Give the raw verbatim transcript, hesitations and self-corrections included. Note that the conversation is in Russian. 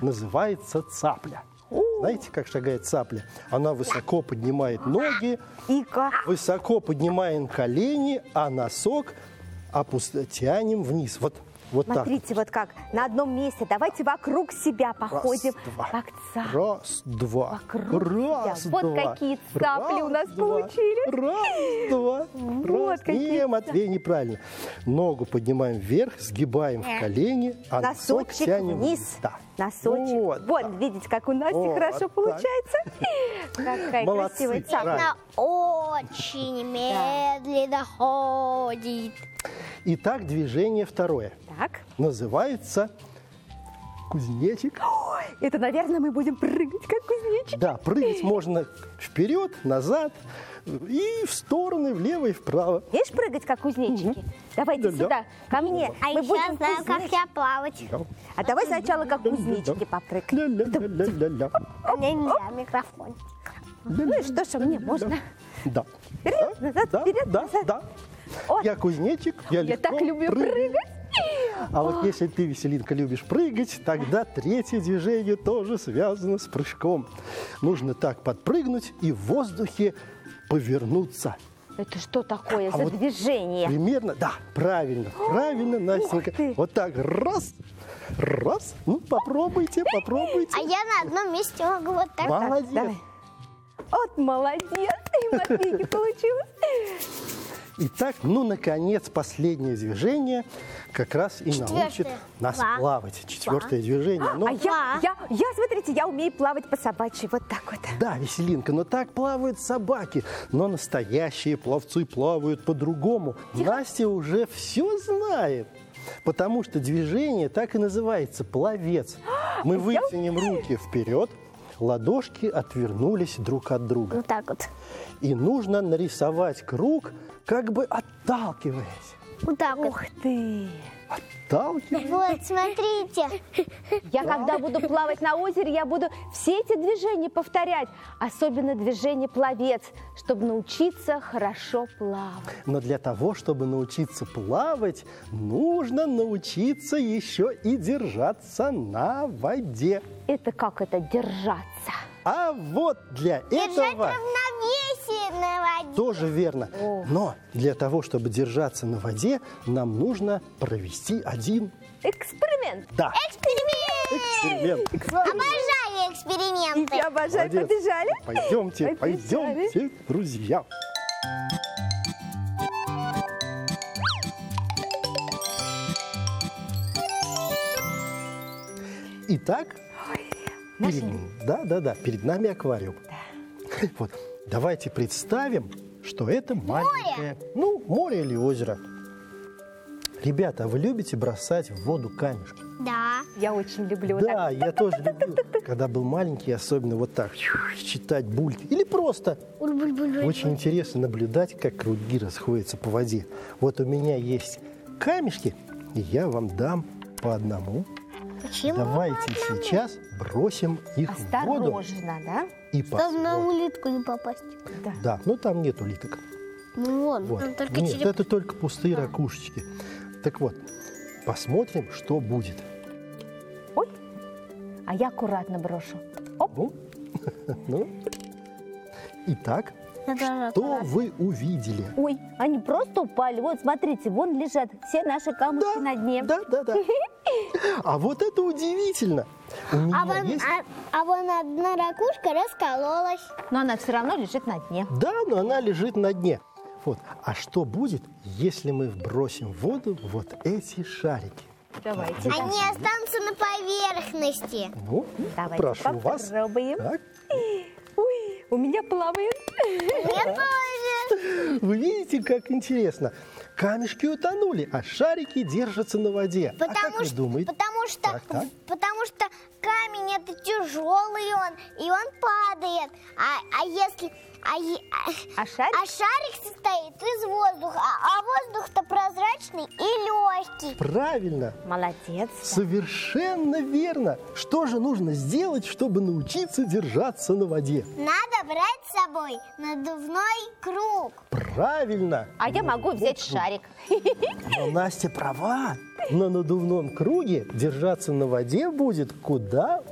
называется цапля. Знаете, как шагает цапля? Она высоко поднимает ноги, Ика. высоко поднимаем колени, а носок опусти- тянем вниз. Вот, вот так. Смотрите, вот как на одном месте. Давайте вокруг себя походим. Раз, два. Как цапля. Раз, два. Вокруг Раз, себя. Вот два. какие цапли у нас Раз, два. получились. Раз, два. Вот Раз. какие Не, цапли. Матвей, неправильно. Ногу поднимаем вверх, сгибаем в колени, а носок Носочек тянем вниз. Да. Носочек. Вот, Вот, да. видите, как у Насти Вот хорошо так. получается. Какая Молодцы, красивая цапля. правильно. Она очень медленно ходит. Итак, движение второе. Так. Называется кузнечик. Ой, это, наверное, мы будем прыгать, как кузнечик. Да, прыгать можно вперед, назад и в стороны, влево и вправо. Видишь, прыгать, как кузнечики? Давайте Да-да. сюда, ко мне. А Мы еще будем знаю, как кузнечики. я плавать. А давай сначала как кузнечики попрыгаем. Ля-ля-ля-ля-ля-ля. Мне нельзя микрофон. Ну и что ж, мне можно. Да. Вперед, назад, Да, вперед, да, назад. да. Вот. Я кузнечик, я Я легко так люблю прыгаю. прыгать. А вот если ты, Веселинка, любишь прыгать, тогда третье движение тоже связано с прыжком. Нужно так подпрыгнуть и в воздухе повернуться. Это что такое А за вот движение? Примерно, да, правильно, правильно, Настенька. ты. Вот так, раз, раз. Ну, попробуйте, попробуйте. А я на одном месте могу вот так. Молодец. Давай. Вот молодец. И Матвейке получилось. Итак, ну, наконец, последнее движение как раз и Четвертое. научит нас Два. плавать. Четвертое движение. Ну, А я, я, я, смотрите, я умею плавать по собачьи. Вот так вот. да, Веселинка, но так плавают собаки. Но настоящие пловцы плавают по-другому. Настя уже все знает. Потому что движение так и называется пловец. Мы вытянем руки вперед, ладошки отвернулись друг от друга. Вот так вот. И нужно нарисовать круг, как бы отталкиваясь. Вот так вот. Ух ты! Отталкиваясь. Вот, смотрите. Я когда буду плавать на озере, я буду все эти движения повторять. Особенно движение пловец, чтобы научиться хорошо плавать. Но для того, чтобы научиться плавать, нужно научиться еще и держаться на воде. Это как это держаться? А вот для Держать этого... равновесие на воде. Тоже верно. Но для того, чтобы держаться на воде, нам нужно провести один... Эксперимент. Да, Эксперимент. эксперимент. Обожаю эксперименты. Я обожаю. Молодец. Побежали? Пойдемте, Побежали. пойдемте, друзья. Итак, перед, да, да, да, перед нами аквариум. Вот, давайте представим, что это маленькое, ну, море или озеро. Ребята, а вы любите бросать в воду камешки? Да. Я очень люблю. Вот Да, так. я тоже люблю, когда был маленький, особенно вот так, читать бульки. Или просто Буль-буль-буль-буль. очень интересно наблюдать, как круги расходятся по воде. Вот у меня есть камешки, и я вам дам по одному. Почему? Давайте сейчас бросим их в воду Осторожно, да? и Чтобы на посмотрим. улитку не попасть. Да. Да, ну там нет улиток. Ну вон, Вот. там только Нет, череп. это только пустые ракушечки. Так вот, посмотрим, что будет. Ой, а я аккуратно брошу. Оп. Ну, ну. Итак, Это что вы увидели? Ой, они просто упали. Вот, смотрите, вон лежат все наши камушки на дне. Да, да, да. А вот это удивительно. У меня А вон, есть... а, а вон одна ракушка раскололась. Но она все равно лежит на дне. Да, но она лежит на дне. Вот. А что будет, если мы вбросим в воду вот эти шарики? Давайте. Они останутся на поверхности. Ну, Давайте прошу вас. попробуем. Так. Ой, у меня плавает. Я тоже. Вы видите, как интересно? Камешки утонули, а шарики держатся на воде. а как Потому вы что, думаете? потому что, Так, так. потому что камень это тяжелый он, и он падает. А, а если, а, е- а- А шарик? а шарик состоит из воздуха, а, а воздух-то прозрачный и легкий. Правильно. Молодец. Совершенно верно. Что же нужно сделать, чтобы научиться держаться на воде? Надо брать с собой надувной круг. Правильно. А я могу взять шарик. Но Настя права. На надувном круге держаться на воде будет куда